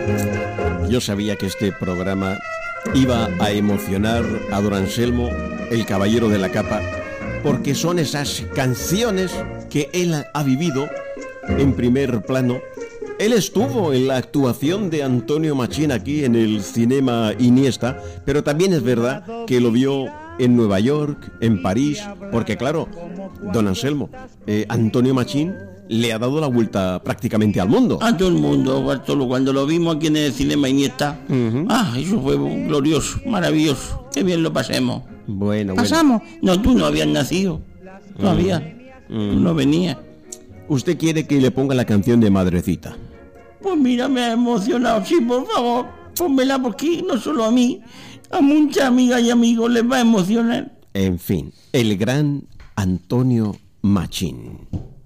Yo sabía que este programa iba a emocionar a don Anselmo, el caballero de la capa, porque son esas canciones que él ha vivido en primer plano. Él estuvo en la actuación de Antonio Machín aquí en el Cinema Iniesta, pero también es verdad que lo vio en Nueva York, en París, porque claro, don Anselmo, Antonio Machín le ha dado la vuelta prácticamente al mundo. A todo el mundo, Bartolo, cuando lo vimos aquí en el Cinema Iniesta. Eso fue glorioso, maravilloso. Qué bien lo pasemos. Bueno. ¿Pasamos? No, tú no habías nacido. Todavía. Tú no venías. ¿Usted quiere que le ponga la canción de Madrecita? Pues mira, me ha emocionado. Sí, por favor, pónmela, porque no solo a mí, a muchas amigas y amigos les va a emocionar. En fin, el gran Antonio Machín.